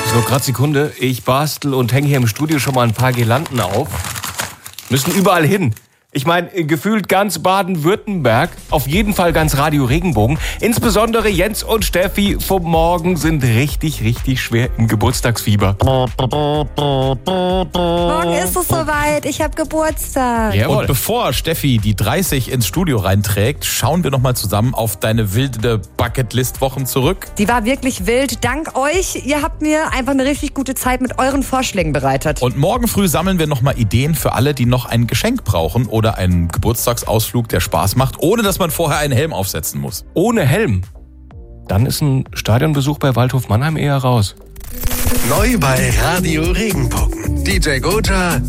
So, grad Sekunde. Ich bastel und hänge hier im Studio schon mal ein paar Girlanden auf. Müssen überall hin. Ich meine, gefühlt ganz Baden-Württemberg, auf jeden Fall ganz Radio Regenbogen. Insbesondere Jens und Steffi vom Morgen sind richtig, richtig schwer im Geburtstagsfieber. Morgen ist es soweit, ich habe Geburtstag. Jawohl. Und bevor Steffi die 30 ins Studio reinträgt, schauen wir nochmal zusammen auf deine wilde Bucketlist-Wochen zurück. Die war wirklich wild. Dank euch, ihr habt mir einfach eine richtig gute Zeit mit euren Vorschlägen bereitet. Und morgen früh sammeln wir nochmal Ideen für alle, die noch ein Geschenk brauchen oder einen Geburtstagsausflug, der Spaß macht, ohne dass man vorher einen Helm aufsetzen muss. Ohne Helm. Dann ist ein Stadionbesuch bei Waldhof Mannheim eher raus. Neu bei Radio Regenbogen. DJ Gotha,